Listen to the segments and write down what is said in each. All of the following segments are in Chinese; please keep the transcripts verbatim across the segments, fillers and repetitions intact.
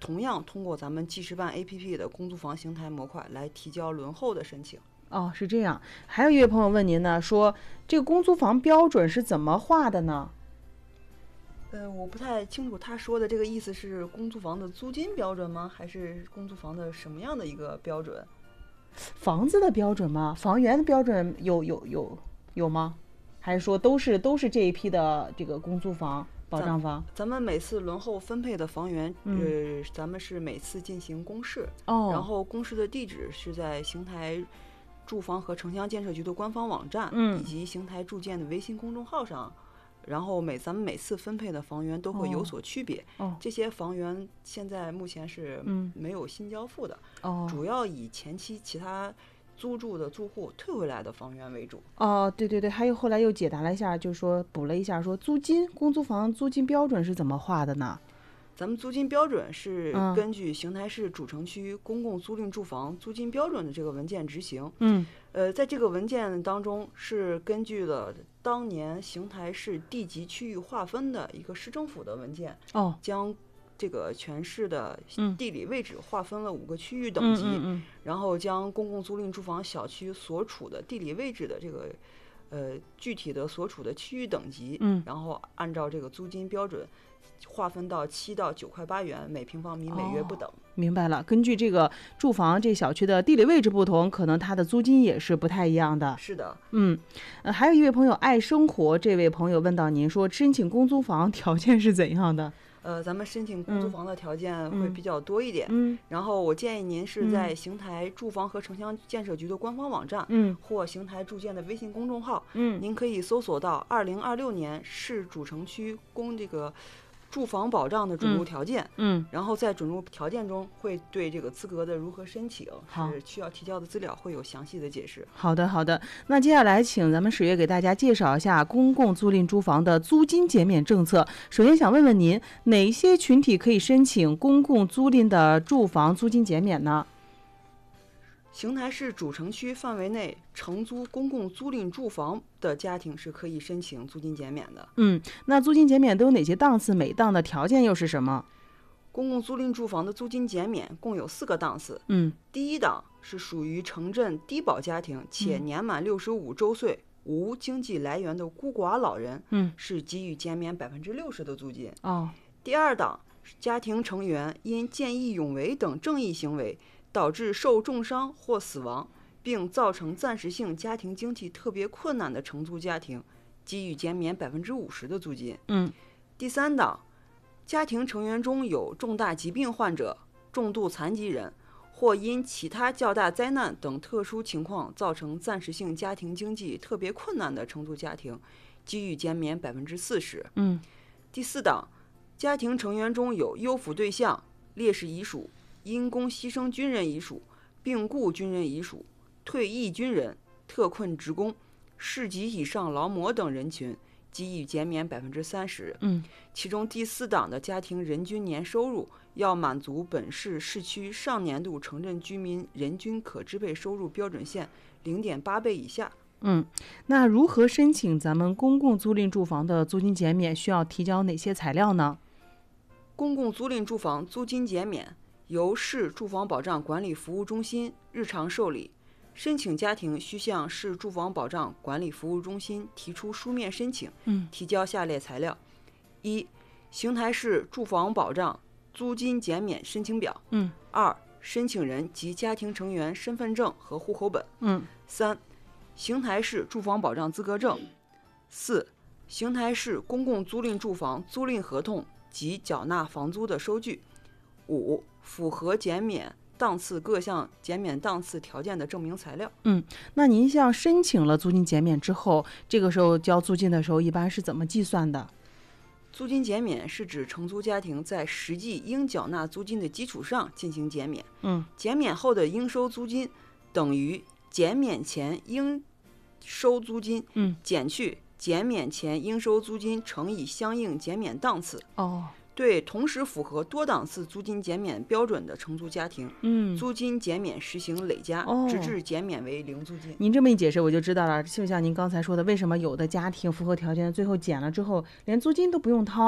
同样通过咱们记事办 A P P 的公租房邢台模块来提交轮候的申请。 哦，是这样。还有一位朋友问您呢，说这个公租房标准是怎么画的呢？ 呃，我不太清楚他说的这个意思是公租房的租金标准吗？还是公租房的什么样的一个标准？ 房子的标准吗？房源的标准有有有有吗？还是说都是都是这一批的这个公租房保障房？ 咱, 咱们每次轮候分配的房源，嗯、呃，咱们是每次进行公示， 哦， 然后公示的地址是在邢台住房和城乡建设局的官方网站， 嗯， 以及邢台住建的微信公众号上。然后每咱们每次分配的房源都会有所区别， 哦， 这些房源现在目前是没有新交付的， 哦， 主要以前期其他租住的住户退回来的房源为主。 哦，对对对，还有后来又解答了一下，就是说补了一下，说租金公租房租金标准是怎么划的呢？ 咱们租金标准是根据邢台市主城区公共租赁住房租金标准的这个文件执行。 嗯， 呃，在这个文件当中是根据了当年邢台市地级区域划分的一个市政府的文件， 哦， 将这个全市的地理位置划分了五个区域等级， 嗯嗯嗯、 然后将公共租赁住房小区所处的地理位置的这个呃具体的所处的区域等级， 嗯， 然后按照这个租金标准划分到七到九块八元每平方米每月不等。 哦，明白了，根据这个住房这小区的地理位置不同，可能它的租金也是不太一样的。 是的， 嗯，呃，还有一位朋友爱生活，这位朋友问到您说，申请公租房条件是怎样的？ 呃，咱们申请公租房的条件会比较多一点。 嗯， 然后我建议您是在邢台住房和城乡建设局的官方网站， 嗯， 或邢台住建的微信公众号， 嗯， 您可以搜索到二零二六年市主城区公这个住房保障的准入条件， 嗯， 然后在准入条件中会对这个资格的如何申请，是需要提交的资料会有详细的解释。 好的，好的。那接下来请咱们史月给大家介绍一下公共租赁住房的租金减免政策。首先想问问您，哪些群体可以申请公共租赁的住房租金减免呢？ 邢台市主城区范围内承租公共租赁住房的家庭是可以申请租金减免的。 嗯，那租金减免都有哪些档次？每档的条件又是什么？ 公共租赁住房的租金减免共有四个档次。 嗯， 第一档是属于城镇低保家庭且年满六十五周岁、嗯、无经济来源的孤寡老人， 嗯， 是给予减免百分之六十的租金。 哦， 第二档家庭成员因见义勇为等正义行为导致受重伤或死亡，并造成暂时性家庭经济特别困难的承租家庭，给予减免百分之五十的租金。 嗯， 第三档，家庭成员中有重大疾病患者、重度残疾人，或因其他较大灾难等特殊情况造成暂时性家庭经济特别困难的承租家庭，给予减免百分之四十。 嗯， 第四档，家庭成员中有优抚对象、烈士遗属、因公牺牲军人遗属、病故军人遗属、退役军人、特困职工、市级以上劳模等人群，给予减免百分之三十。 嗯， 其中第四档的家庭人均年收入要满足本市市区上年度城镇居民人均可支配收入标准线零点八倍以下。 嗯，那如何申请咱们公共租赁住房的租金减免？需要提交哪些材料呢？ 公共租赁住房租金减免由市住房保障管理服务中心日常受理，申请家庭需向市住房保障管理服务中心提出书面申请， 嗯， 提交下列材料：一、邢台市住房保障租金减免申请表； 嗯， 二、申请人及家庭成员身份证和户口本； 嗯， 三、邢台市住房保障资格证；四、邢台市公共租赁住房租赁合同及缴纳房租的收据；五、符合减免档次各项减免档次条件的证明材料。 嗯，那您像申请了租金减免之后，这个时候交租金的时候一般是怎么计算的？ 租金减免是指承租家庭在实际应缴纳租金的基础上进行减免。 嗯， 减免后的应收租金等于减免前应收租金， 嗯， 减去减免前应收租金乘以相应减免档次。 哦， 对同时符合多档次租金减免标准的承租家庭， 嗯， 租金减免实行累加， 哦， 直至减免为零租金。 您这么一解释我就知道了，就像您刚才说的，为什么有的家庭符合条件最后减了之后连租金都不用掏，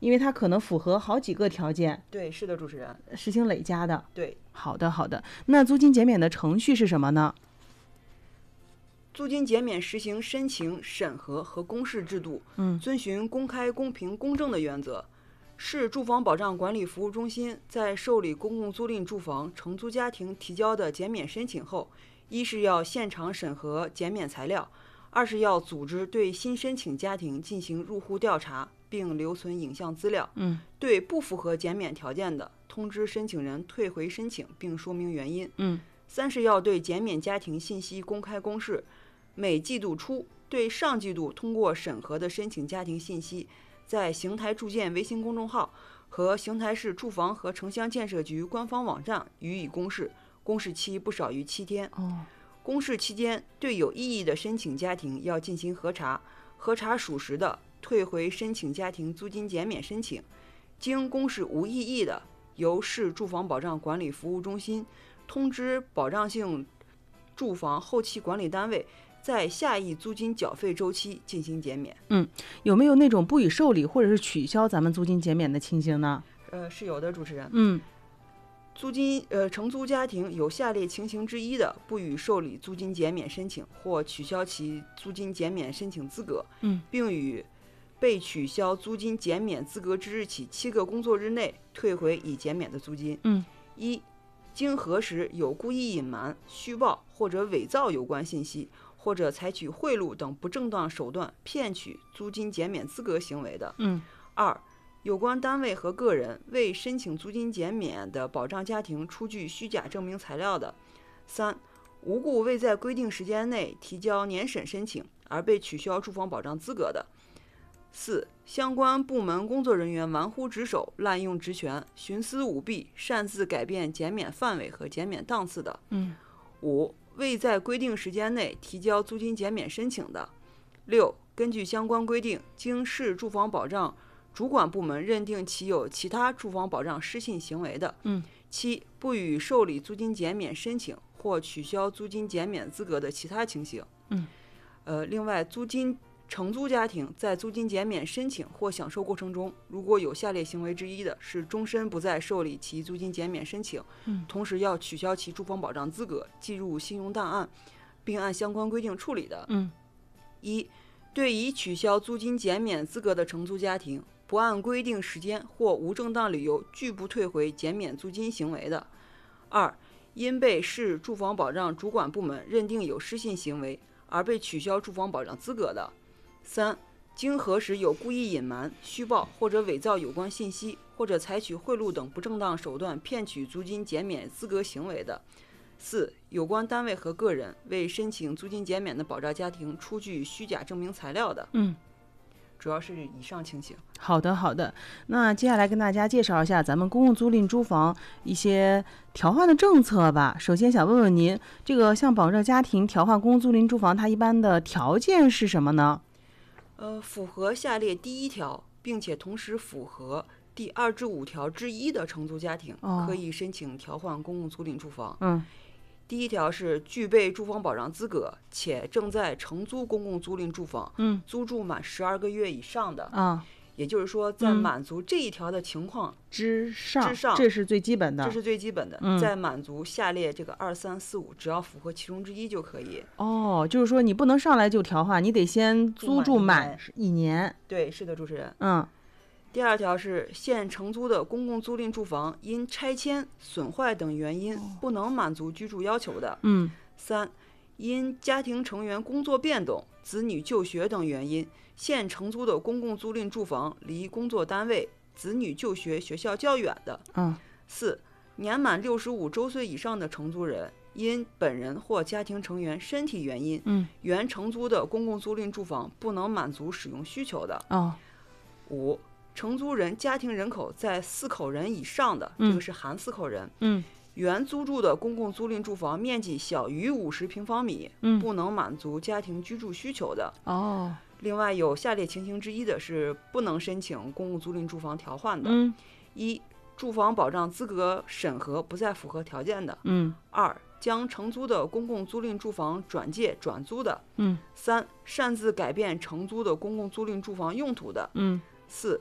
因为它可能符合好几个条件。 对，是的，主持人。 实行累加的。 对。 好的，好的。那租金减免的程序是什么呢？ 租金减免实行申请、审核和公示制度， 嗯， 遵循公开、公平、公正的原则。市住房保障管理服务中心在受理公共租赁住房承租家庭提交的减免申请后，一是要现场审核减免材料，二是要组织对新申请家庭进行入户调查，并留存影像资料。 嗯， 对不符合减免条件的，通知申请人退回申请，并说明原因。 嗯， 三是要对减免家庭信息公开公示，每季度初对上季度通过审核的申请家庭信息，在邢台住建微信公众号和邢台市住房和城乡建设局官方网站予以公示，公示期不少于七天。 哦， 公示期间，对有异议的申请家庭要进行核查，核查属实的，退回申请家庭租金减免申请；经公示无异议的，由市住房保障管理服务中心通知保障性住房后期管理单位，在下一租金缴费周期进行减免。 嗯，有没有那种不予受理或者是取消咱们租金减免的情形呢？ 呃，是有的，主持人。 嗯， 租金呃承租家庭有下列情形之一的，不予受理租金减免申请或取消其租金减免申请资格， 嗯， 并于被取消租金减免资格之日起七个工作日内退回已减免的租金。 嗯， 一、经核实有故意隐瞒、虚报或者伪造有关信息，或者采取贿赂等不正当手段骗取租金减免资格行为的。 嗯。 二、有关单位和个人为申请租金减免的保障家庭出具虚假证明材料的。三、无故未在规定时间内提交年审申请而被取消住房保障资格的。四、相关部门工作人员玩忽职守、滥用职权、徇私舞弊、擅自改变减免范围和减免档次的。 嗯。 五、未在规定时间内提交租金减免申请的。六、根据相关规定，经市住房保障主管部门认定其有其他住房保障失信行为的。 嗯。 七、不予受理租金减免申请或取消租金减免资格的其他情形。 嗯。 呃，另外，租金承租家庭在租金减免申请或享受过程中，如果有下列行为之一的，是终身不再受理其租金减免申请， 嗯， 同时要取消其住房保障资格，记入信用档案，并按相关规定处理的。 嗯。 一、对已取消租金减免资格的承租家庭，不按规定时间或无正当理由拒不退回减免租金行为的。二、因被市住房保障主管部门认定有失信行为而被取消住房保障资格的。三、经核实有故意隐瞒、虚报或者伪造有关信息，或者采取贿赂等不正当手段骗取租金减免资格行为的。四、有关单位和个人为申请租金减免的保障家庭出具虚假证明材料的。 嗯， 主要是以上情形。 好的，好的。那接下来跟大家介绍一下咱们公共租赁住房一些调换的政策吧。首先想问问您，这个像保障家庭调换公共租赁住房，它一般的条件是什么呢？ 呃，符合下列第一条，并且同时符合第二至五条之一的承租家庭， 哦， 可以申请调换公共租赁住房。 嗯， 第一条是具备住房保障资格且正在承租公共租赁住房， 嗯， 租住满十二个月以上的。 啊， 也就是说，在满足这一条的情况之上， 之上， 这是最基本的， 这是最基本的。 嗯， 在满足下列这个二三四五，只要符合其中之一就可以。 哦，就是说你不能上来就调换，你得先租住满一年。 对，是的，主持人。 嗯。 第二条是现承租的公共租赁住房因拆迁、损坏等原因不能满足居住要求的。 嗯。 三、因家庭成员工作变动、子女就学等原因，现承租的公共租赁住房离工作单位、子女就学学校较远的。 嗯。 四、年满六十五周岁以上的承租人，因本人或家庭成员身体原因， 嗯， 原承租的公共租赁住房不能满足使用需求的。 哦。 五、承租人家庭人口在四口人以上的，这个是含四口人。 嗯。 原租住的公共租赁住房面积小于五十平方米， 嗯， 不能满足家庭居住需求的。 哦。 另外有下列情形之一的是不能申请公共租赁住房调换的。 嗯。 一、住房保障资格审核不再符合条件的。 嗯。 二、将承租的公共租赁住房转借转租的。 嗯。 三、擅自改变承租的公共租赁住房用途的。 嗯。 四、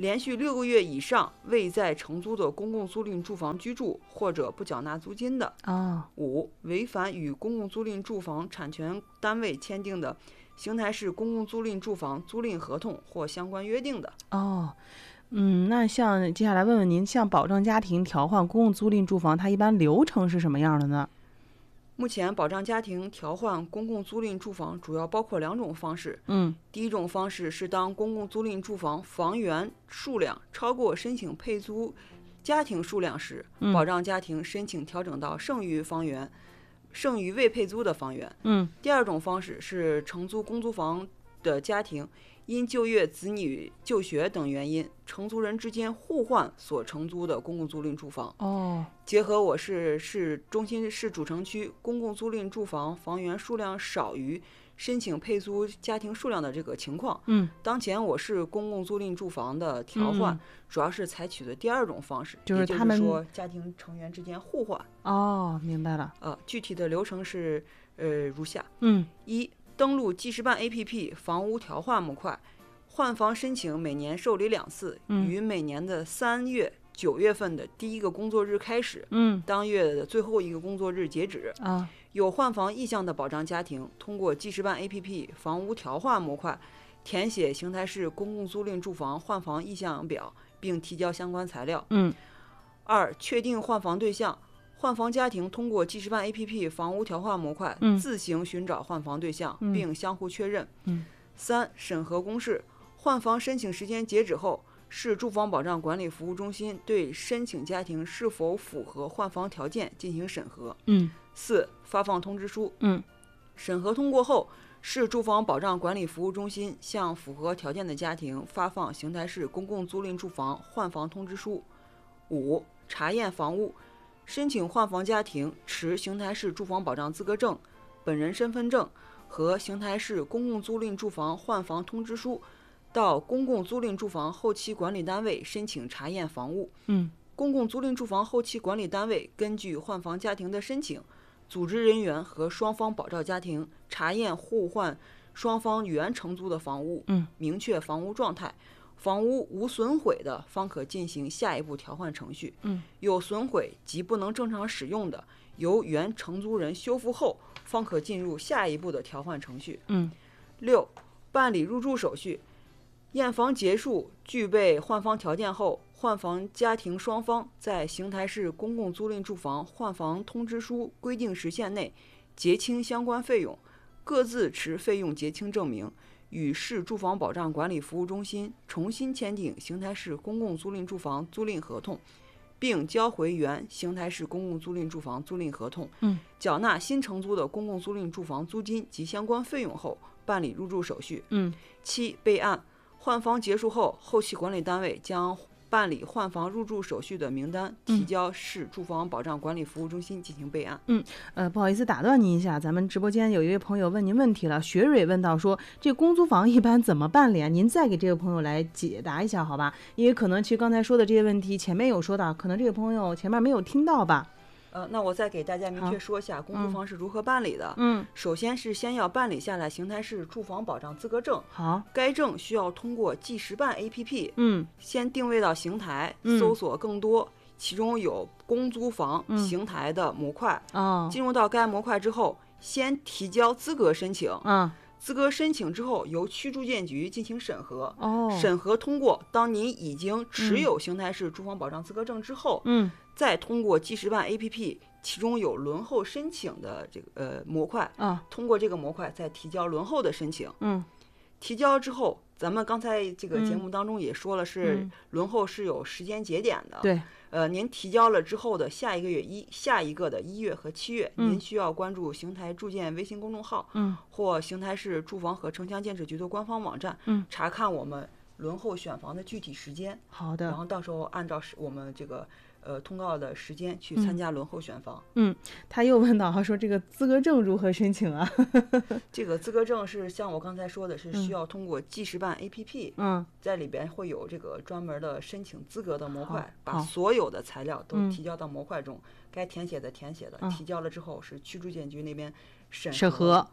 连续六个月以上未在承租的公共租赁住房居住或者不缴纳租金的。 哦， 五、违反与公共租赁住房产权单位签订的邢台市公共租赁住房租赁合同或相关约定的。 哦，嗯，那像接下来问问您，像保障家庭调换公共租赁住房，它一般流程是什么样的呢？ 目前保障家庭调换公共租赁住房主要包括两种方式。 嗯， 第一种方式是当公共租赁住房房源数量超过申请配租家庭数量时， 嗯保障家庭申请调整到剩余房源剩余未配租的房源。 嗯， 第二种方式是承租公租房的家庭因就业、子女就学等原因，承租人之间互换所承租的公共租赁住房。 哦， 结合我市市中心市主城区公共租赁住房房源数量少于申请配租家庭数量的这个情况， 嗯， 当前我市公共租赁住房的调换嗯主要是采取的第二种方式，也就就是他们是说家庭成员之间互换。 哦，明白了。 呃，具体的流程是呃如下： 嗯一、登录记事办 A P P 房屋调换模块，换房申请每年受理两次， 嗯于每年的三月、九月份的第一个工作日开始， 嗯当月的最后一个工作日截止。 啊有换房意向的保障家庭，通过记事办 A P P 房屋调换模块填写邢台市公共租赁住房换房意向表，并提交相关材料。 嗯二、确定换房对象，换房家庭通过记事办 A P P 房屋调换模块嗯自行寻找换房对象， 嗯并相互确认。 嗯三、审核公示，换房申请时间截止后，市住房保障管理服务中心对申请家庭是否符合换房条件进行审核。 嗯四、发放通知书， 嗯审核通过后，市住房保障管理服务中心向符合条件的家庭发放邢台市公共租赁住房换房通知书。五、查验房屋，申请换房家庭持邢台市住房保障资格证、本人身份证和邢台市公共租赁住房换房通知书，到公共租赁住房后期管理单位申请查验房屋。 嗯公共租赁住房后期管理单位根据换房家庭的申请，组织人员和双方保障家庭查验互换双方原承租的房屋， 嗯明确房屋状态，房屋无损毁的，方可进行下一步调换程序。 嗯有损毁及不能正常使用的，由原承租人修复后，方可进入下一步的调换程序。 嗯六、办理入住手续，验房结束，具备换房条件后，换房家庭双方在邢台市公共租赁住房换房通知书规定时限内结清相关费用，各自持费用结清证明，与市住房保障管理服务中心重新签订邢台市公共租赁住房租赁合同，并交回原邢台市公共租赁住房租赁合同， 嗯缴纳新承租的公共租赁住房租金及相关费用后，办理入住手续。 嗯七、备案，换房结束后，后期管理单位将办理换房入住手续的名单提交市住房保障管理服务中心进行备案。 呃，不好意思打断您一下，咱们直播间有一位朋友问您问题了，雪蕊问到说，这公租房一般怎么办理啊？您再给这个朋友来解答一下，好吧？因为可能其实刚才说的这些问题，前面有说到，可能这个朋友前面没有听到吧？ 呃，那我再给大家明好确说一下公租房是如何办理的。 嗯， 首先是先要办理下来邢台市住房保障资格证， 好， 该证需要通过记实办 A P P 嗯先定位到邢台， 嗯搜索更多，其中有公租房嗯邢台的模块。 哦， 进入到该模块之后，先提交资格申请， 嗯资格申请之后由区住建局进行审核， 哦， 审核通过，当您已经持有邢台市住房保障资格证之后， 嗯再通过记实办 A P P，其中有轮候申请的这个呃模块， 啊通过这个模块再提交轮候的申请。 嗯提交之后，咱们刚才这个节嗯目当中也说了，是嗯轮候是有时间节点的。 对， 呃，您提交了之后的下一个月一下一个的一月和七月， 嗯您需要关注邢台住建微信公众号， 嗯或邢台市住房和城乡建设局的官方网站， 嗯查看我们轮候选房的具体时间， 好的， 然后到时候按照是我们这个呃通告的时间去嗯参加轮候选房。 他又问到哈，说这个资格证如何申请啊？ 这个资格证是像我刚才说的，是嗯需要通过记实办 A P P，、 嗯在里边会有这个专门的申请资格的模块， 好把好所有的材料都嗯提交到模块中，该填写的填写的， 嗯提交了之后是区住建局那边审审核，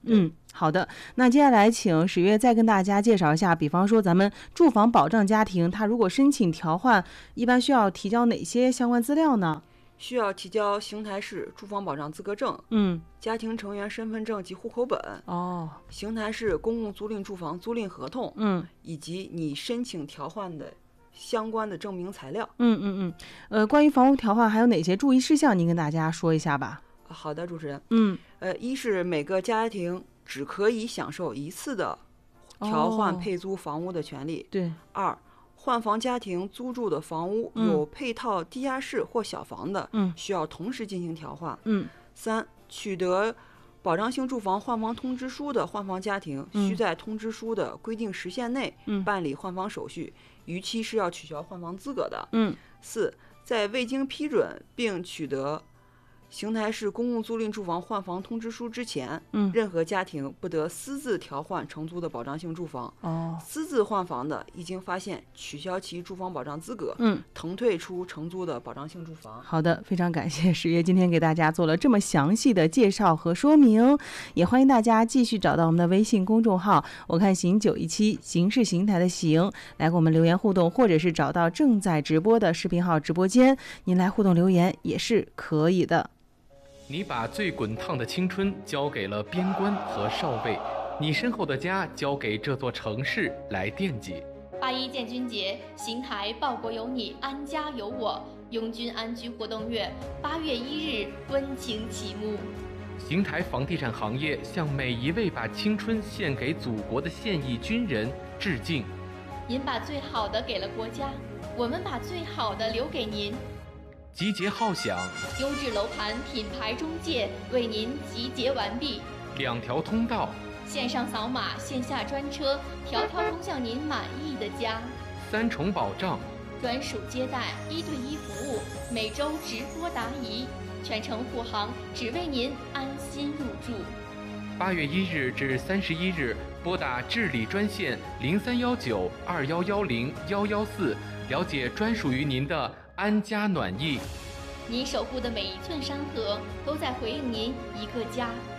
嗯，好的。那接下来请史月再跟大家介绍一下，比方说咱们住房保障家庭，他如果申请调换，一般需要提交哪些相关资料呢？ 需要提交邢台市住房保障资格证、 嗯， 家庭成员身份证及户口本、 哦， 邢台市公共租赁住房租赁合同， 嗯， 以及你申请调换的相关的证明材料。 嗯嗯嗯，呃，关于房屋调换还有哪些注意事项，您跟大家说一下吧。 好的，主持人。 嗯， 呃，一是每个家庭只可以享受一次的调换配租房屋的权利。 哦、对。 二，换房家庭租住的房屋有配套地下室或小房的， 嗯， 需要同时进行调换。 嗯。 三，取得保障性住房换房通知书的换房家庭， 嗯、 需在通知书的规定时限内办理换房手续，逾期是要取消换房资格的。 嗯。 四，在未经批准并取得邢台市公共租赁住房换房通知书之前， 嗯， 任何家庭不得私自调换承租的保障性住房。 哦， 私自换房的，一经发现，取消其住房保障资格， 嗯， 腾退出承租的保障性住房。 好的，非常感谢史月今天给大家做了这么详细的介绍和说明，也欢迎大家继续找到我们的微信公众号“我看行九一七”，行是邢台的行，来给我们留言互动，或者是找到正在直播的视频号直播间，您来互动留言也是可以的。 你把最滚烫的青春交给了边关和少尉，你身后的家交给这座城市来惦记。 八一建军节，邢台报国有你，安家有我，拥军安居活动月八月一日温情启幕。 邢台房地产行业向每一位把青春献给祖国的现役军人致敬。 您把最好的给了国家，我们把最好的留给您。 集结号响， 优质楼盘品牌中介为您集结完毕。 两条通道， 线上扫码，线下专车，条条通向您满意的家。 三重保障， 专属接待，一对一服务，每周直播答疑，全程护航，只为您安心入住。 八月一日至三十一日，拨打治理专线零三幺九二幺幺零幺幺四，了解专属于您的安家暖意。 您守护的每一寸山河，都在回应您一个家。